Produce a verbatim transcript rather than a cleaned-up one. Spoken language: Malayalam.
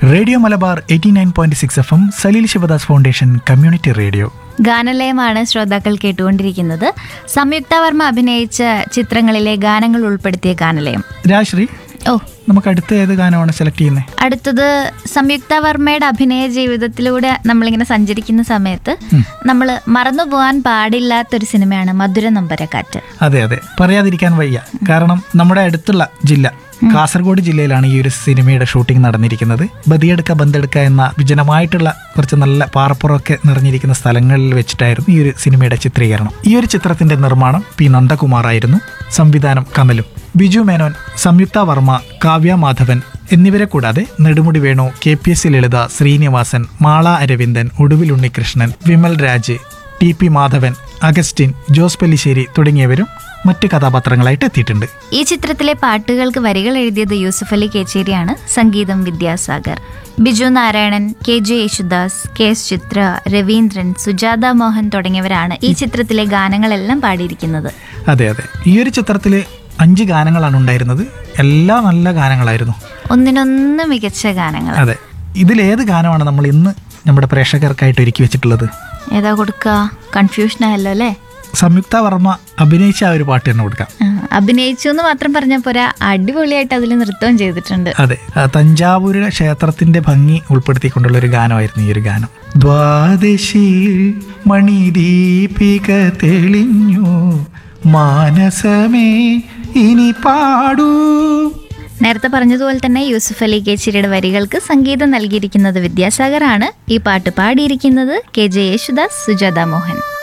Radio Malabar eighty nine point six F M Saleel Sivadas foundation community radio. ഗാനലയമാണ് ശ്രോതാക്കൾ കേട്ടുകൊണ്ടിരിക്കുന്നത്. സംയുക്ത വർമ്മ അഭിനയിച്ച ചിത്രങ്ങളിലെ ഗാനങ്ങൾ ഉൾപ്പെടുത്തിയ ഗാനലയം. രാശ്രീ, ഓ നമുക്ക് അടുത്ത ഏത് ഗാനമാണ് സെലക്ട് ചെയ്യുന്നത്? അടുത്തത് സംയുക്ത വർമ്മയുടെ അഭിനയ ജീവിതത്തിലൂടെ നമ്മളിങ്ങനെ സഞ്ചരിക്കുന്ന സമയത്ത് നമ്മൾ മറന്നു പോകാൻ പാടില്ലാത്തൊരു സിനിമയാണ് മധുര നൊമ്പരക്കാറ്റ്. അതെ അതെ, പറയാതിരിക്കാൻ വയ്യ. കാരണം നമ്മുടെ അടുത്തുള്ള ജില്ല കാസർഗോഡ് ജില്ലയിലാണ് ഈ ഒരു സിനിമയുടെ ഷൂട്ടിംഗ് നടന്നിരിക്കുന്നത്. ബദിയെടുക്ക ബന്തെടുക്ക എന്ന വിജനമായിട്ടുള്ള കുറച്ച് നല്ല പാറപ്പുറമൊക്കെ നിറഞ്ഞിരിക്കുന്ന സ്ഥലങ്ങളിൽ വെച്ചിട്ടായിരുന്നു ഈ ഒരു സിനിമയുടെ ചിത്രീകരണം. ഈ ഒരു ചിത്രത്തിന്റെ നിർമ്മാണം പി നന്ദകുമാർ ആയിരുന്നു. സംവിധാനം കമലും. ബിജു മേനോൻ, സംയുക്ത വർമ്മ, കാവ്യ മാധവൻ എന്നിവരെ കൂടാതെ Nedumudi Venu, K P S C ലളിത, ശ്രീനിവാസൻ, മാള അരവിന്ദൻ, ഒടുവിൽ Unnikrishnan, Vimal Raj, T P Madhavan, Augustine, Jose Pellissery തുടങ്ങിയവരും മറ്റ് കഥാപാത്രങ്ങളായിട്ട് എത്തിയിട്ടുണ്ട്. ഈ ചിത്രത്തിലെ പാട്ടുകൾക്ക് വരികൾ എഴുതിയത് യൂസുഫ് അലി കേച്ചേരിയാണ്. സംഗീതം Vidyasagar. Biju Narayanan, K J Yesudas, K S ചിത്ര, രവീന്ദ്രൻ, സുജാത മോഹൻ തുടങ്ങിയവരാണ് ഈ ചിത്രത്തിലെ ഗാനങ്ങളെല്ലാം പാടിയിരിക്കുന്നത്. അതെ അതെ, ഈ ഒരു ചിത്രത്തില് അഞ്ച് ഗാനങ്ങളാണ് ഉണ്ടായിരുന്നത്. എല്ലാം നല്ല ഗാനങ്ങളായിരുന്നു, ഒന്നിനൊന്ന് മികച്ച ഗാനങ്ങൾ. അതെ, ഇതിലേത് ഗാനമാണ് നമ്മൾ ഇന്ന് നമ്മുടെ പ്രേക്ഷകർക്കായിട്ട് ഒരുക്കി വെച്ചിട്ടുള്ളത്? ഏതാ കൊടുക്ക? കൺഫ്യൂഷൻ ആയല്ലോ അല്ലേ? സംയുക്ത വർമ്മ അഭിനയിച്ച ആ ഒരു പാട്ട് തന്നെ കൊടുക്കാം. അഭിനയിച്ചു എന്ന് മാത്രം പറഞ്ഞ പോരാ, അടിപൊളിയായിട്ട് അതിൽ നൃത്തവും ചെയ്തിട്ടുണ്ട്. അതെ, തഞ്ചാവൂരിലെ ക്ഷേത്രത്തിന്റെ ഭംഗി ഉൾപ്പെടുത്തിക്കൊണ്ടുള്ള ഒരു ഗാനമായിരുന്നു ഈ ഒരു ഗാനം. ദ്വാദശി മണിദീപിക തെളിഞ്ഞു മാനസമേ ഇനി പാടൂ. നേരത്തെ പറഞ്ഞതുപോലെ തന്നെ യൂസുഫ് അലി കേച്ചിരിയുടെ വരികൾക്ക് സംഗീതം നൽകിയിരിക്കുന്നത് വിദ്യാസാഗർ ആണ്. ഈ പാട്ട് പാടിയിരിക്കുന്നത് കെ ജെ യേശുദാസ്, സുജാത മോഹൻ.